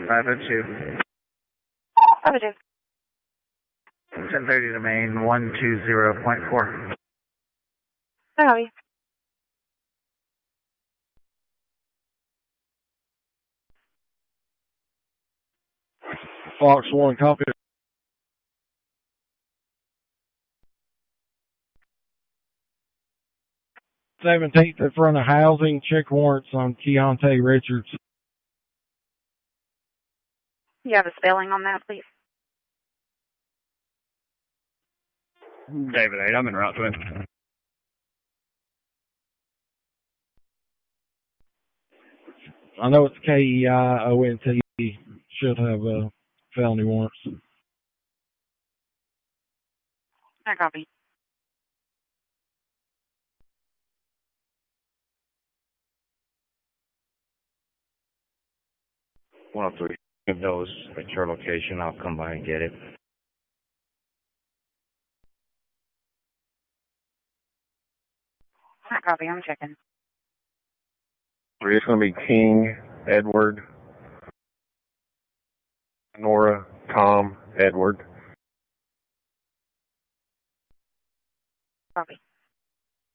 502. 502. 1030 to main 120.4. I copy. Fox 1, copy. 17th in front of housing, check warrants on Keontae Richards. You have a spelling on that, please? David 8, I'm in route to him. I know it's KEI-ONT. Should have felony warrants. I copy. If those at your location, I'll come by and get it. I copy. I'm checking. It's going to be King, Edward, Nora, Tom, Edward. Copy.